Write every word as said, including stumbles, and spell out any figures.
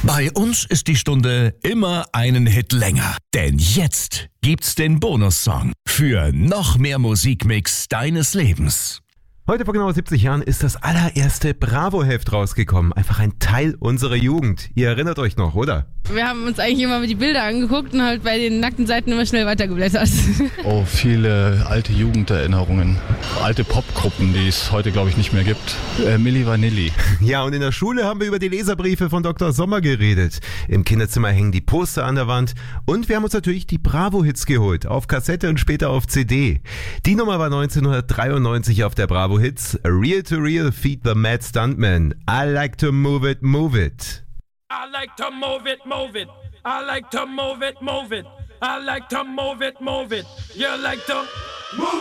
Bei uns ist die Stunde immer einen Hit länger. Denn jetzt gibt's den Bonussong für noch mehr Musikmix deines Lebens. Heute vor genau siebzig Jahren ist das allererste Bravo-Heft rausgekommen. Einfach ein Teil unserer Jugend. Ihr erinnert euch noch, oder? Wir haben uns eigentlich immer die Bilder angeguckt und halt bei den nackten Seiten immer schnell weitergeblättert. Oh, viele alte Jugenderinnerungen. Alte Popgruppen, die es heute, glaube ich, nicht mehr gibt. Äh, Milli Vanilli. Ja, und in der Schule haben wir über die Leserbriefe von Doktor Sommer geredet. Im Kinderzimmer hängen die Poster an der Wand. Und wir haben uns natürlich die Bravo-Hits geholt. Auf Kassette und später auf C D. Die Nummer war neunzehnhundertdreiundneunzig auf der Bravo-Hits. Real to Real feat. The Mad Stuntman. I like to move it, move it. I like to move it, move it. I like to move it, move it. I like to move it, move it. You like to move